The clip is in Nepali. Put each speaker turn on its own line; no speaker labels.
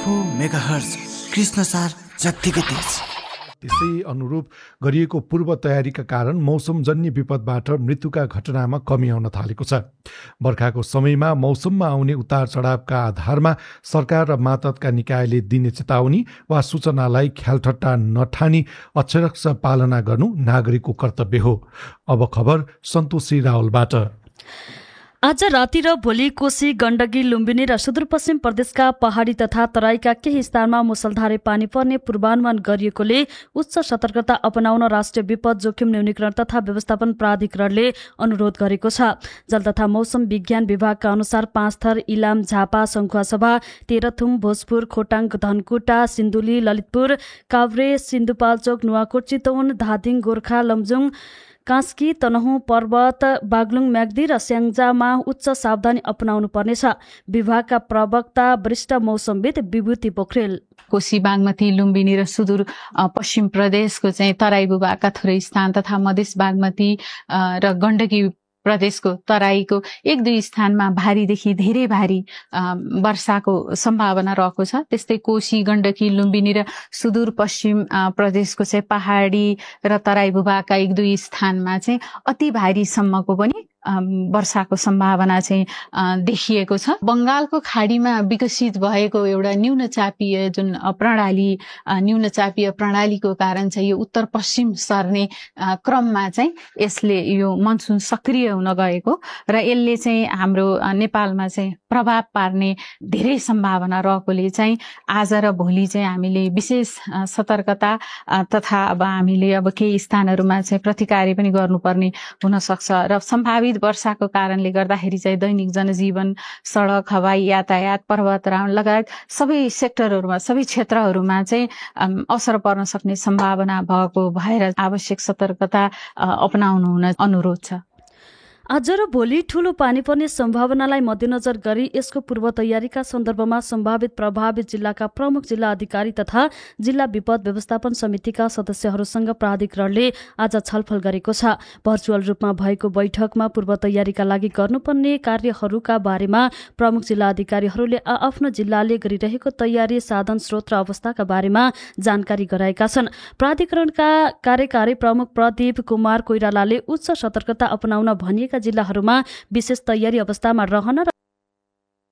104 मेगाहर्ज कृष्णसार जत्तिकै तेज।
त्यसै अनुरूप गरिएको पूर्व तयारीका कारण मौसमजन्य विपदबाट मृत्युका घटनामा कमी आउन थालेको छ। बर्खाको समयमा मौसममा आउने उतार चढावका आधारमा सरकार र मातहतका निकायले दिने चेतावनी वा सूचनालाई ख्यालठट्टा नठानी अक्षरश पालना गर्नु नागरिकको कर्तव्य हो। अब खबर सन्तोषी रावलबाट।
आज राति र भोलि कोशी, गण्डकी, लुम्बिनी र सुदूरपश्चिम प्रदेशका पहाडी तथा तराईका केही स्थानमा मुसलधारे पानी पर्ने पूर्वानुमान गरिएकोले उच्च सतर्कता अपनाउन राष्ट्रिय विपद जोखिम न्यूनीकरण तथा व्यवस्थापन प्राधिकरणले अनुरोध गरेको छ। जल तथा मौसम विज्ञान विभागका अनुसार पाँचथर, इलाम, झापा, सङ्खुवासभा, तेह्रथुम, भोजपुर, खोटाङ, धनकुटा, सिन्धुली, ललितपुर, काभ्रे, सिन्धुपाल्चोक, नुवाकोट, चितवन, धादिङ, गोर्खा, लमजुङ, कास्की, तनहुँ पर्वत, बागलुङ, म्याग्दी र स्याङ्जामा उच्च सावधानी अपनाउनु पर्नेछ। विभागका प्रवक्ता वरिष्ठ मौसमविद विभूति पोखरेल।
कोशी, बागमती, लुम्बिनी र सुदूर पश्चिम प्रदेशको चाहिँ तराई भूभागका थोरै स्थान तथा मधेस, बागमती र गण्डकी प्रदेशको तराईको 1-2 स्थानमा भारीदेखि धेरै भारी वर्षाको सम्भावना रहेको छ। त्यस्तै कोशी, गण्डकी, लुम्बिनी र सुदूरपश्चिम प्रदेशको चाहिँ पहाडी र तराई भूभागका 1-2 स्थानमा चाहिँ अति भारीसम्मको पनि वर्षाको सम्भावना चाहिँ देखिएको छ। बंगालको खाडीमा विकसित भएको एउटा न्यूनचापीय जुन न्यूनचापीय प्रणालीको कारण चाहिँ यो उत्तर पश्चिम सर्ने क्रममा चाहिँ यसले यो मनसुन सक्रिय हुन गएको र यसले चाहिँ हाम्रो नेपालमा चाहिँ प्रभाव पार्ने धेरै सम्भावना रहेकोले चाहिँ आज र भोलि चाहिँ हामीले विशेष सतर्कता तथा अब हामीले अब केही स्थानहरूमा चाहिँ प्रतिकार पनि गर्नुपर्ने हुन सक्छ र सम्भावित वर्षाको कारणले गर्दाखेरि चाहिँ दैनिक जनजीवन, सडक, हवाई यातायात, पर्वतारोहण लगायत सबै सेक्टरहरूमा, सबै क्षेत्रहरूमा चाहिँ असर पर्न सक्ने सम्भावना भएको भएर आवश्यक सतर्कता अपनाउनु हुन अनुरोध छ।
आज र भोलि ठूलो पानी पर्ने सम्भावनालाई मध्यनजर गरी यसको पूर्व तयारीका सन्दर्भमा सम्भावित प्रभावित जिल्लाका प्रमुख जिल्ला अधिकारी तथा जिल्ला विपद व्यवस्थापन समितिका सदस्यहरूसँग प्राधिकरणले आज छलफल गरेको छ। भर्चुअल रूपमा भएको बैठकमा पूर्व तयारीका लागि गर्नुपर्ने कार्यहरूका बारेमा प्रमुख जिल्ला अधिकारीहरूले आफ्नो जिल्लाले गरिरहेको तयारी, साधन स्रोत र अवस्थाका बारेमा जानकारी गराएका छन्। प्राधिकरणका कार्यकारी प्रमुख प्रदीप कुमार कोइरालाले उच्च सतर्कता अपनाउन भनिएका जिल्लाहरूमा विशेष तयारी अवस्थामा रहन र